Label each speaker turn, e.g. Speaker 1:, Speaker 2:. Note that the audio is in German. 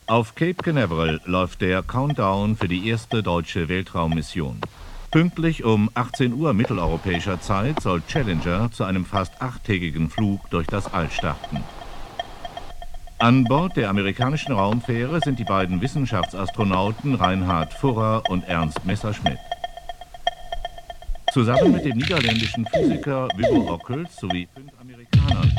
Speaker 1: Auf Cape Canaveral läuft der Countdown für die erste deutsche Weltraummission. Pünktlich um 18 Uhr mitteleuropäischer Zeit soll Challenger zu einem fast 8-tägigen Flug durch das All starten. An Bord der amerikanischen Raumfähre sind die beiden Wissenschaftsastronauten Reinhard Furrer und Ernst Messerschmidt. Zusammen mit dem niederländischen Physiker Wubbo Ockels sowie 5 Amerikanern